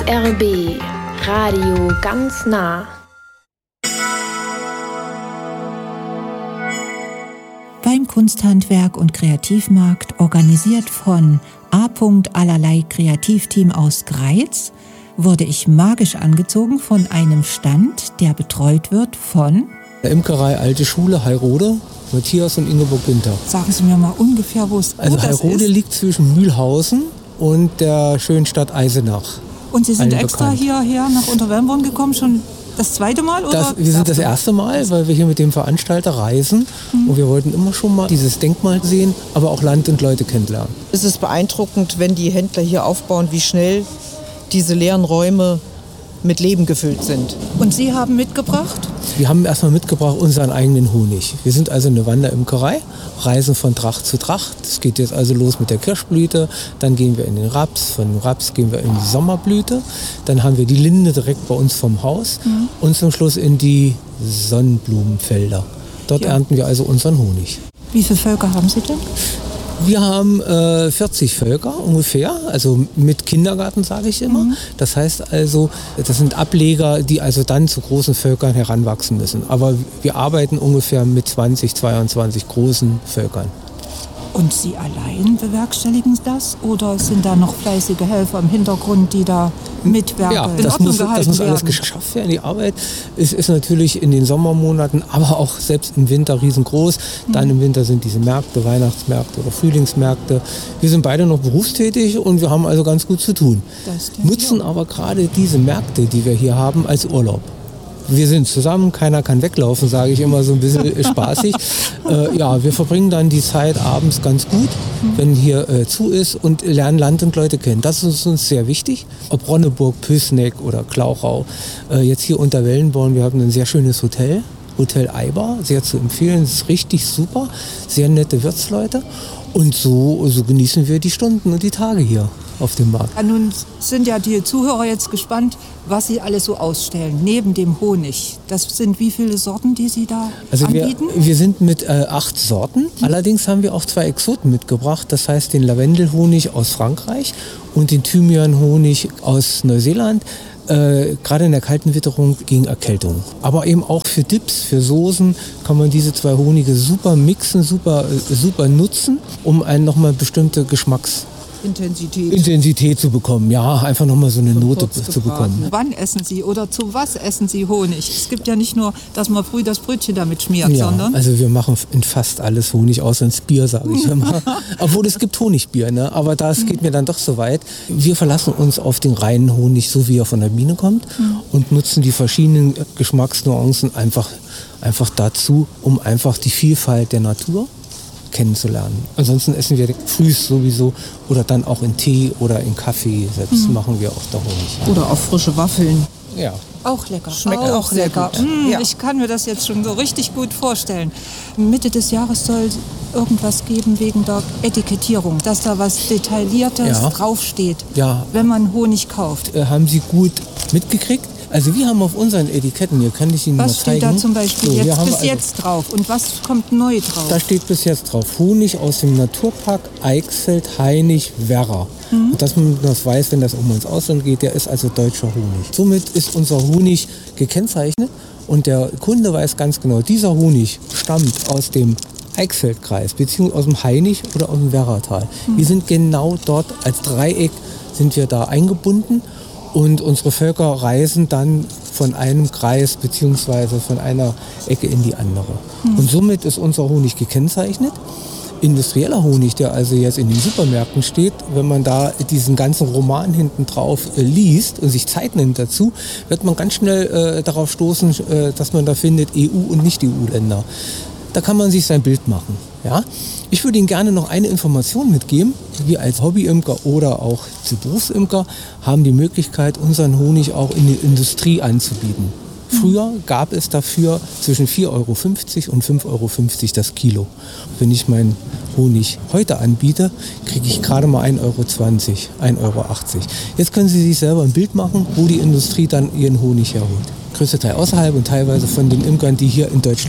SRB Radio ganz nah. Beim Kunsthandwerk und Kreativmarkt, organisiert von A. Allerlei Kreativteam aus Greiz, wurde ich magisch angezogen von einem Stand, der betreut wird von der Imkerei Alte Schule, Heyrode, Matthias und Ingeborg Günther. Sagen Sie mir mal ungefähr, wo das Heyrode ist. liegt zwischen Mühlhausen und der schönen Stadt Eisenach. Und Sie sind extra hierher nach Unterwelmborn gekommen, schon das zweite Mal? Oder wir sind das erste Mal, weil wir hier mit dem Veranstalter reisen. Und wir wollten immer schon mal dieses Denkmal sehen, aber auch Land und Leute kennenlernen. Es ist beeindruckend, wenn die Händler hier aufbauen, wie schnell diese leeren Räume mit Leben gefüllt sind. Und Sie haben mitgebracht? Wir haben erstmal mitgebracht unseren eigenen Honig. Wir sind also eine Wanderimkerei, reisen von Tracht zu Tracht. Es geht jetzt also los mit der Kirschblüte, dann gehen wir in den Raps, von dem Raps gehen wir in die Sommerblüte, dann haben wir die Linde direkt bei uns vom Haus und zum Schluss in die Sonnenblumenfelder. Dort ernten wir also unseren Honig. Wie viele Völker haben Sie denn? Wir haben 40 Völker ungefähr, also mit Kindergarten sage ich immer. Das heißt also, das sind Ableger, die also dann zu großen Völkern heranwachsen müssen. Aber wir arbeiten ungefähr mit 20, 22 großen Völkern. Und Sie allein bewerkstelligen das? Oder sind da noch fleißige Helfer im Hintergrund, die da mitwerken? Ja, das muss alles geschafft werden. Die Arbeit ist natürlich in den Sommermonaten, aber auch selbst im Winter riesengroß. Dann im Winter sind diese Märkte, Weihnachtsmärkte oder Frühlingsmärkte. Wir sind beide noch berufstätig und wir haben also ganz gut zu tun. Nutzen aber gerade diese Märkte, die wir hier haben, als Urlaub. Wir sind zusammen, keiner kann weglaufen, sage ich immer so ein bisschen spaßig. Wir verbringen dann die Zeit abends ganz gut, wenn hier zu ist und lernen Land und Leute kennen. Das ist uns sehr wichtig. Ob Ronneburg, Püßneck oder Klauchau, jetzt hier unter Wellenborn, wir haben ein sehr schönes Hotel, Hotel Eiber, sehr zu empfehlen, es ist richtig super, sehr nette Wirtsleute und so genießen wir die Stunden und die Tage hier auf dem Markt. Nun sind ja die Zuhörer jetzt gespannt, was Sie alles so ausstellen, neben dem Honig. Das sind wie viele Sorten, die Sie da anbieten? Wir sind mit 8 Sorten. Allerdings haben wir auch 2 Exoten mitgebracht. Das heißt den Lavendelhonig aus Frankreich und den Thymianhonig aus Neuseeland. Gerade in der kalten Witterung gegen Erkältung. Aber eben auch für Dips, für Soßen kann man diese 2 Honige super mixen, super nutzen, um einen nochmal bestimmte Intensität zu bekommen, ja, einfach nochmal so eine Note zu bekommen. Wann essen Sie oder zu was essen Sie Honig? Es gibt ja nicht nur, dass man früh das Brötchen damit schmiert, sondern... Also wir machen in fast alles Honig, außer ins Bier, sage ich immer. Obwohl es gibt Honigbier, ne? Aber das geht mir dann doch so weit. Wir verlassen uns auf den reinen Honig, so wie er von der Biene kommt und nutzen die verschiedenen Geschmacksnuancen einfach dazu, um einfach die Vielfalt der Natur kennenzulernen. Ansonsten essen wir früh sowieso oder dann auch in Tee oder in Kaffee. Selbst machen wir auch da Honig. Oder auch frische Waffeln. Ja. Auch lecker. Schmeckt auch lecker. Ja. Ich kann mir das jetzt schon so richtig gut vorstellen. Mitte des Jahres soll irgendwas geben wegen der Etikettierung, dass da was Detailliertes draufsteht, wenn man Honig kauft. Haben Sie gut mitgekriegt? Also wir haben auf unseren Etiketten, hier kann ich Ihnen mal zeigen. Was steht da zum Beispiel jetzt drauf und was kommt neu drauf? Da steht bis jetzt drauf Honig aus dem Naturpark Eichsfeld, Hainich, Werra. Und dass man das weiß, wenn das um ins Ausland geht, der ist also deutscher Honig. Somit ist unser Honig gekennzeichnet und der Kunde weiß ganz genau, dieser Honig stammt aus dem Eichsfeldkreis, beziehungsweise aus dem Hainich oder aus dem Werratal. Wir sind genau dort als Dreieck sind wir da eingebunden. Und unsere Völker reisen dann von einem Kreis bzw. von einer Ecke in die andere. Und somit ist unser Honig gekennzeichnet. Industrieller Honig, der also jetzt in den Supermärkten steht, wenn man da diesen ganzen Roman hinten drauf liest und sich Zeit nimmt dazu, wird man ganz schnell darauf stoßen, dass man da findet EU- und Nicht-EU-Länder. Da kann man sich sein Bild machen. Ja? Ich würde Ihnen gerne noch eine Information mitgeben. Wir als Hobbyimker oder auch zu Berufsimker haben die Möglichkeit, unseren Honig auch in die Industrie anzubieten. Früher gab es dafür zwischen 4,50 € und 5,50 € das Kilo. Wenn ich meinen Honig heute anbiete, kriege ich gerade mal 1,20 €, 1,80 €. Jetzt können Sie sich selber ein Bild machen, wo die Industrie dann ihren Honig herholt. Größte Teil außerhalb und teilweise von den Imkern, die hier in Deutschland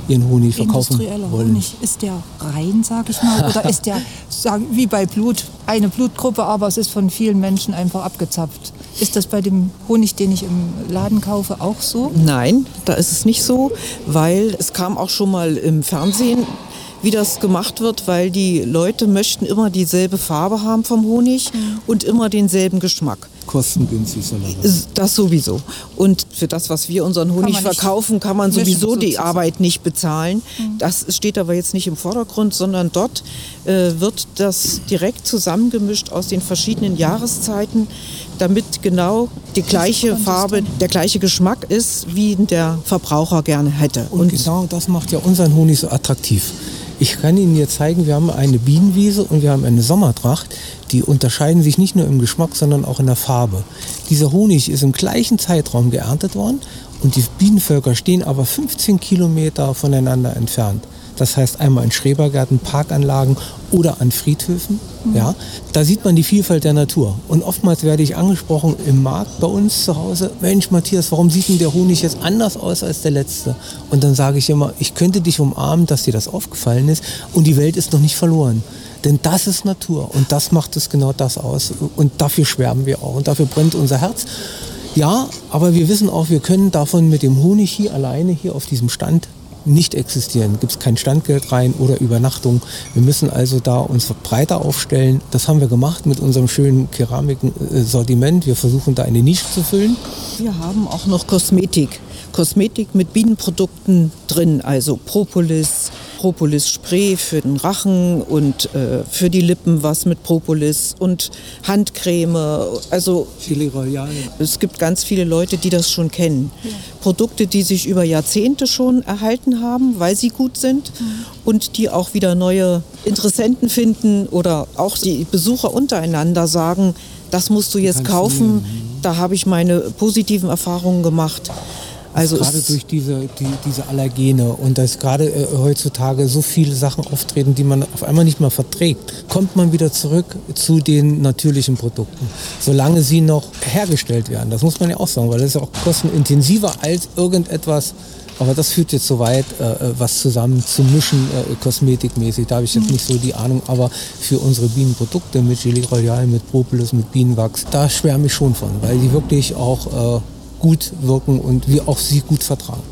ihren Honig verkaufen Industrieller wollen. Honig, ist der rein, sag ich mal, oder ist der, wie bei Blut, eine Blutgruppe, aber es ist von vielen Menschen einfach abgezapft. Ist das bei dem Honig, den ich im Laden kaufe, auch so? Nein, da ist es nicht so, weil es kam auch schon mal im Fernsehen, wie das gemacht wird, weil die Leute möchten immer dieselbe Farbe haben vom Honig und immer denselben Geschmack. Kostengünstig soll er sein. Das sowieso. Und für das, was wir unseren Honig verkaufen, kann man sowieso die Arbeit nicht bezahlen. Das steht aber jetzt nicht im Vordergrund, sondern dort wird das direkt zusammengemischt aus den verschiedenen Jahreszeiten, damit genau die gleiche Farbe, der gleiche Geschmack ist, wie der Verbraucher gerne hätte. Und genau das macht ja unseren Honig so attraktiv. Ich kann Ihnen jetzt zeigen, wir haben eine Bienenwiese und wir haben eine Sommertracht. Die unterscheiden sich nicht nur im Geschmack, sondern auch in der Farbe. Dieser Honig ist im gleichen Zeitraum geerntet worden und die Bienenvölker stehen aber 15 Kilometer voneinander entfernt. Das heißt einmal in Schrebergärten, Parkanlagen oder an Friedhöfen. Ja, da sieht man die Vielfalt der Natur. Und oftmals werde ich angesprochen im Markt bei uns zu Hause, Mensch Matthias, warum sieht denn der Honig jetzt anders aus als der letzte? Und dann sage ich immer, ich könnte dich umarmen, dass dir das aufgefallen ist und die Welt ist noch nicht verloren. Denn das ist Natur und das macht es genau das aus. Und dafür schwärmen wir auch und dafür brennt unser Herz. Ja, aber wir wissen auch, wir können davon mit dem Honig hier alleine, hier auf diesem Stand, nicht existieren. Gibt es kein Standgeld rein oder Übernachtung. Wir müssen also da uns breiter aufstellen. Das haben wir gemacht mit unserem schönen Keramik-Sortiment. Wir versuchen da eine Nische zu füllen. Wir haben auch noch Kosmetik. Kosmetik mit Bienenprodukten drin, also Propolis-Spray für den Rachen und für die Lippen was mit Propolis und Handcreme. Also Chili Royale. es gibt ganz viele Leute, die das schon kennen. Ja. Produkte, die sich über Jahrzehnte schon erhalten haben, weil sie gut sind und die auch wieder neue Interessenten finden oder auch die Besucher untereinander sagen, das musst du jetzt kaufen, da habe ich meine positiven Erfahrungen gemacht. Also gerade durch diese Allergene und dass gerade heutzutage so viele Sachen auftreten, die man auf einmal nicht mehr verträgt, kommt man wieder zurück zu den natürlichen Produkten, solange sie noch hergestellt werden. Das muss man ja auch sagen, weil das ist ja auch kostenintensiver als irgendetwas. Aber das führt jetzt so weit, was zusammen zu mischen, kosmetikmäßig. Da habe ich jetzt nicht so die Ahnung. Aber für unsere Bienenprodukte mit Chili Royale, mit Propolis, mit Bienenwachs, da schwärme ich schon von, weil die wirklich auch gut wirken und wir auch sie gut vertragen.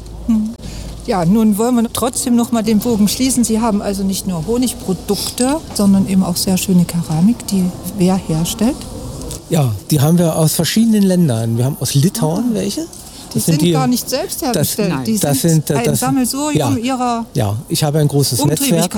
Ja, nun wollen wir trotzdem noch mal den Bogen schließen. Sie haben also nicht nur Honigprodukte, sondern eben auch sehr schöne Keramik, die wer herstellt? Ja, die haben wir aus verschiedenen Ländern. Wir haben aus Litauen welche. Die sind gar nicht selbst hergestellt. Die sind ein Sammelsurium ihrer ich habe ein großes Netzwerk.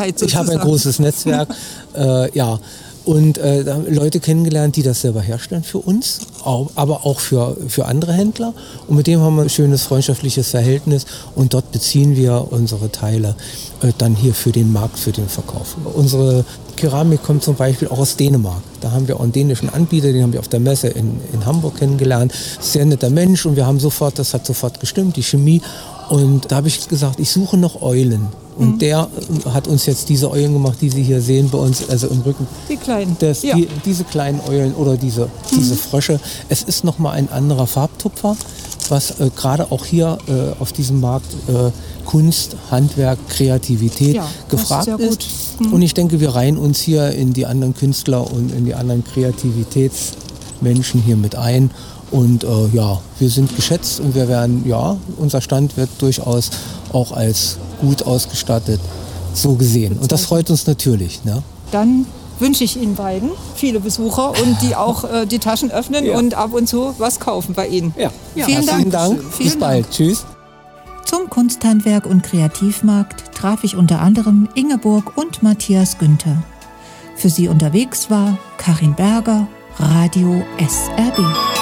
Und Leute kennengelernt, die das selber herstellen für uns, aber auch für andere Händler. Und mit dem haben wir ein schönes freundschaftliches Verhältnis und dort beziehen wir unsere Teile dann hier für den Markt, für den Verkauf. Unsere Keramik kommt zum Beispiel auch aus Dänemark. Da haben wir auch einen dänischen Anbieter, den haben wir auf der Messe in Hamburg kennengelernt. Sehr netter Mensch und das hat sofort gestimmt, die Chemie. Und da habe ich gesagt, ich suche noch Eulen. Und der hat uns jetzt diese Eulen gemacht, die Sie hier sehen bei uns, also im Rücken. Die kleinen. Diese kleinen Eulen oder diese Frösche. Es ist nochmal ein anderer Farbtupfer, was gerade auch hier auf diesem Markt Kunst, Handwerk, Kreativität gefragt ist. Und ich denke, wir reihen uns hier in die anderen Künstler und in die anderen Kreativitätsmenschen hier mit ein. Und wir sind geschätzt und wir werden, unser Stand wird durchaus auch als gut ausgestattet so gesehen. Und das freut uns natürlich. Ne? Dann wünsche ich Ihnen beiden viele Besucher und die auch die Taschen öffnen und ab und zu was kaufen bei Ihnen. Ja. Vielen Dank. Bis bald. Tschüss. Zum Kunsthandwerk und Kreativmarkt traf ich unter anderem Ingeborg und Matthias Günther. Für Sie unterwegs war Karin Berger, Radio SRB.